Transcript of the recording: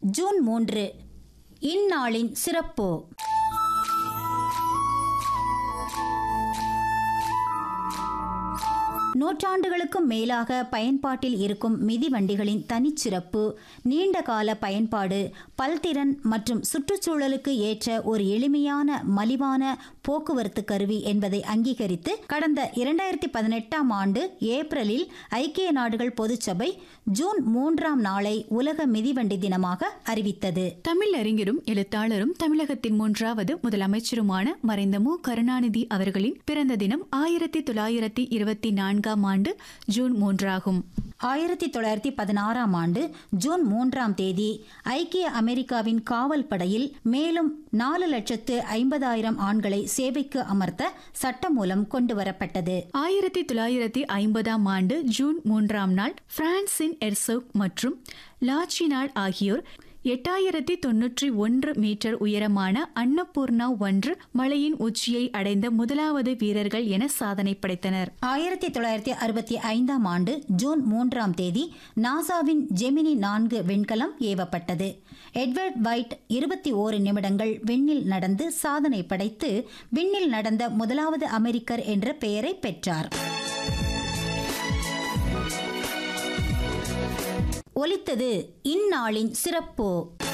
June 3 இந்நாளின் சிறப்பு. நூற்றாண்டுகளுக்கும் மேலாக பயன்பாட்டில் இருக்கும் மிதிவண்டிகளின் தனிச்சிறப்பு, நீண்டகால பயன்பாடு, பல்திறன் மற்றும் சுற்றுச்சூழலுக்கு ஏற்ற ஒரு எளிமையான மலிவான போக்குவரத்து கருவி என்பதை அங்கீகரித்து கடந்த 2018ஆம் ஆண்டு ஏப்ரலில் ஐக்கிய நாடுகள் பொதுச்சபை ஜூன் 3ஆம் நாளை உலக மிதிவண்டி தினமாக அறிவித்தது. தமிழ் அறிஞரும் எழுத்தாளரும் தமிழகத்தின் 3வது முதலமைச்சருமான மறைந்த மு. கருணாநிதி அவர்களின் பிறந்த தினம் 1924 ஆண்டு ஜூன் 3 ஆகும். 1916ஆம் ஆண்டு ஜூன் 3ஆம் தேதி ஐக்கிய அமெரிக்காவின் காவல் படையில் மேலும் 4,50,000 ஆண்களை சேவைக்கு அமர்த்த சட்டமூலம் கொண்டுவரப்பட்டது. 1950ஆம் ஆண்டு ஜூன் 3ஆம் நாள் பிரான்சின் எர்சோக் மற்றும் லாச்சினாட் ஆகியோர் 8091 மீட்டர் உயரமான அன்னபூர்ணா 1 மலையின் உச்சியை அடைந்த முதலாவது வீரர்கள் என சாதனை படைத்தனர். 1965ஆம் ஆண்டு ஜூன் 3ஆம் தேதி நாசாவின் ஜெமினி 4 விண்கலம் ஏவப்பட்டது. எட்வர்ட் வைட் 21 நிமிடங்கள் விண்ணில் நடந்து சாதனை படைத்து விண்ணில் நடந்த முதலாவது அமெரிக்கர் என்ற பெயரை பெற்றார். ஒலித்தது இந்நாளின் சிறப்பு.